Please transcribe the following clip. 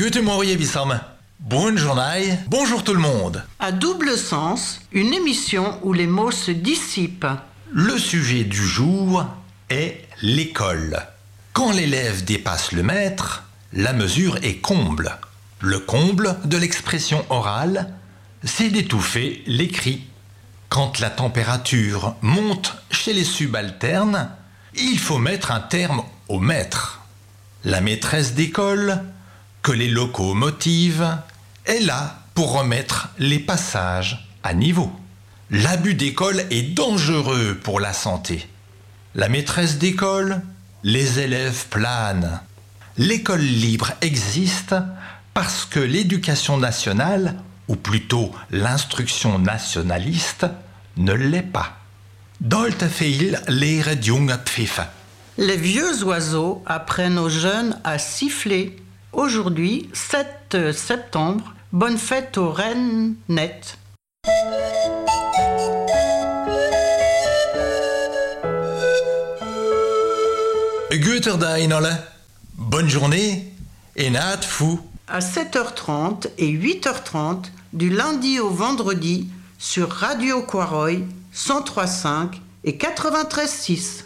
Guten Morgen, Bissam. Bonne journée, bonjour tout le monde. À double sens, une émission où les mots se dissipent. Le sujet du jour est l'école. Quand l'élève dépasse le maître, la mesure est comble. Le comble de l'expression orale, c'est d'étouffer l'écrit. Quand la température monte chez les subalternes, il faut mettre un terme au maître. La maîtresse d'école, que les locaux motivent, est là pour remettre les passages à niveau. L'abus d'école est dangereux pour la santé. La maîtresse d'école, les élèves planent. L'école libre existe parce que l'éducation nationale, ou plutôt l'instruction nationaliste, ne l'est pas. Dort veel leren jonge pfiffen. Les vieux oiseaux apprennent aux jeunes à siffler. Aujourd'hui, 7 septembre, bonne fête aux reines nettes. Goeterdag alle. Bonne journée et naat fou. À 7h30 et 8h30, du lundi au vendredi, sur Radio Quaroy, 103.5 et 93.6.